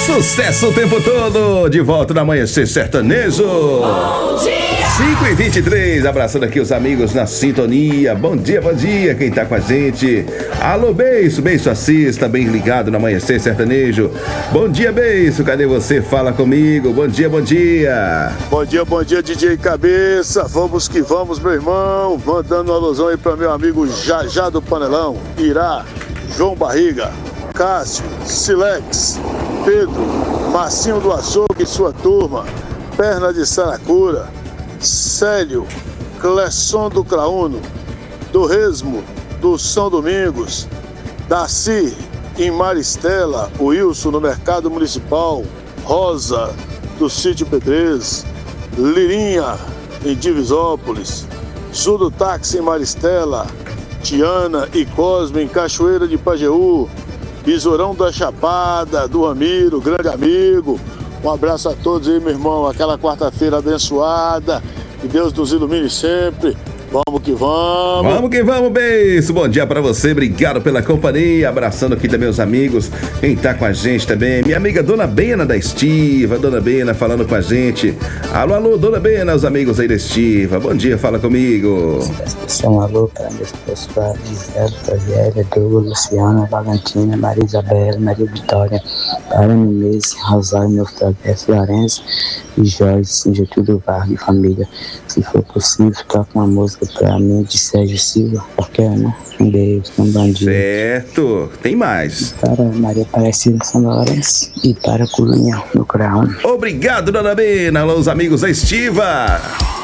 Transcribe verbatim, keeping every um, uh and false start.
Sucesso o tempo todo, de volta no Amanhecer Sertanejo. Bom dia! cinco e vinte e três, abraçando aqui os amigos na sintonia. Bom dia, bom dia, quem tá com a gente. Alô, Beiço, Beiço Assis, tá bem ligado no Amanhecer Sertanejo. Bom dia, Beiço, cadê você? Fala comigo, bom dia, bom dia. Bom dia, bom dia, D J Cabeça, vamos que vamos, meu irmão. Mandando uma alusão aí pra meu amigo Jajá do Panelão, Irá, João Barriga, Cássio, Silex, Pedro, Marcinho do Açougue e sua turma, Perna de Saracura, Célio, Clesson do Crauno, do Resmo, do São Domingos, Darcy em Maristela, Wilson no Mercado Municipal, Rosa do Sítio Pedrez, Lirinha em Divisópolis, Sul do Táxi em Maristela, Tiana e Cosme em Cachoeira de Pajeú, Besourão da Chapada, do Ramiro, grande amigo. Um abraço a todos aí, meu irmão. Aquela quarta-feira abençoada. Que Deus nos ilumine sempre. Vamos que vamos. Vamos que vamos, Beiço. Bom dia pra você, obrigado pela companhia. Abraçando aqui também os amigos. Quem tá com a gente também, minha amiga Dona Bena da Estiva. Dona Bena falando com a gente. Alô, alô, Dona Bena, os amigos aí da Estiva. Bom dia, fala comigo. Um alô para meus pessoal, Gisele, Taviélia, Douglas, Luciana, Valentina, Maria Isabela, Maria Vitória, Para Menezes, Rosário, meu Flávio, Florença e Jorge, Getúlio Vargas e família. Se for possível, toca uma música pra mim de Sérgio Silva, qualquer, né? Um beijo, um bom dia. Certo, tem mais. Para Maria Aparecida, São Lourenço e para Cunha, no Crown. Obrigado, Dona Bena. Alô, os amigos da Estiva.